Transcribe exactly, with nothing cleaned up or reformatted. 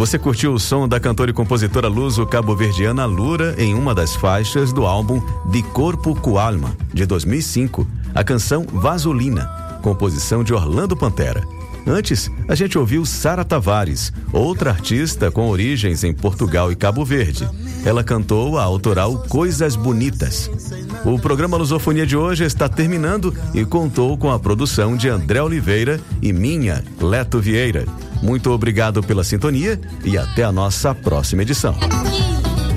Você curtiu o som da cantora e compositora luso-cabo-verdiana Lura em uma das faixas do álbum De Corpo com Alma, de dois mil e cinco, a canção Vasolina, composição de Orlando Pantera. Antes, a gente ouviu Sara Tavares, outra artista com origens em Portugal e Cabo Verde. Ela cantou a autoral Coisas Bonitas. O programa Lusofonia de hoje está terminando e contou com a produção de André Oliveira e minha, Leto Vieira. Muito obrigado pela sintonia e até a nossa próxima edição.